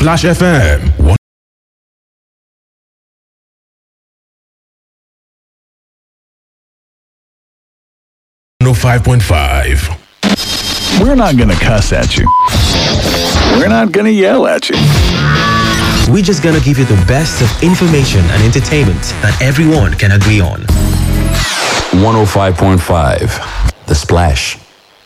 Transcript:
Splash FM 105.5. We're not gonna cuss at you. We're not gonna yell at you. We're just gonna give you the best of information and entertainment that everyone can agree on. 105.5 The Splash.